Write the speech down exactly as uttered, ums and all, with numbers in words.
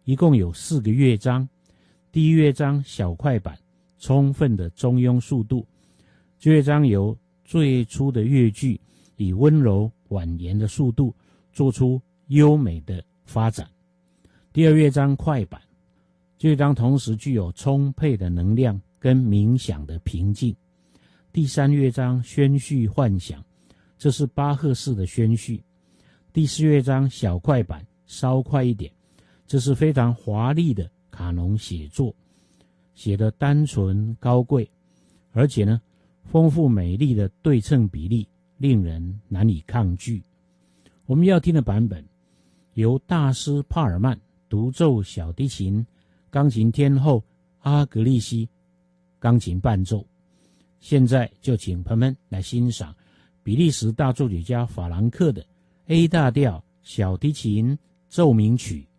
一共有四个乐章。第一乐章小快板，充分的中庸速度。这乐章由最初的乐句以温柔婉言的速度做出优美的发展。第二乐章快板，这乐章同时具有充沛的能量跟冥想的平静。第三乐章宣叙幻想，这是巴赫式的宣叙。第四乐章小快板稍快一点，这是非常华丽的卡农写作，写得单纯高贵，而且呢丰富美丽的对称比例令人难以抗拒。我们要听的版本由大师帕尔曼独奏小提琴，钢琴天后阿格利西钢琴伴奏。现在就请朋友们来欣赏比利时大作曲家法兰克的 A 大调小提琴奏鸣曲。